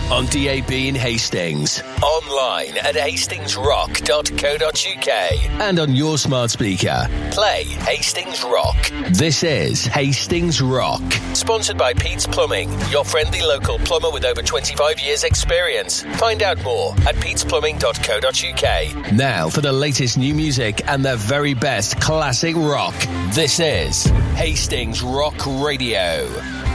on DAB in Hastings, online at hastingsrock.co.uk, and on your smart speaker. Play Hastings Rock. This is Hastings Rock, sponsored by Pete's Plumbing, your friendly local plumber with over 25 years experience. Find out more at petesplumbing.co.uk. Now for the latest new music and the very best classic rock. This is Hastings Rock Radio.